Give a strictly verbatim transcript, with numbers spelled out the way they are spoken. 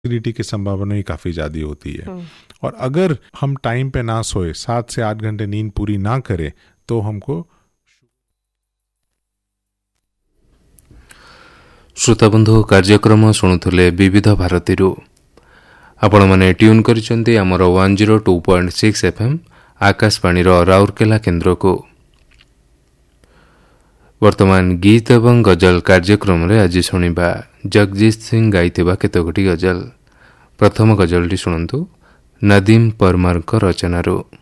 Acidity की संभावना ही काफ़ी ज़्यादा होती है। और अगर हम टाइम पे ना सोए, सात से आठ घंटे नींद पूरी ना करें, तो हमको श्रोताबंधु कार्यक्रम शुणुले विविध भारती आपण मैंने ट्यून करिसेंती हमर one zero two point six FM Akashvani Rourkela केन्द्र को। वर्तमान गीत एवं गजल कार्यक्रम रे आज शुणिबा जगजीत सिंह गाइथिबा केतोगोटी गजल। प्रथम गजलटी शुणंतु नदीम परमार रचनारू।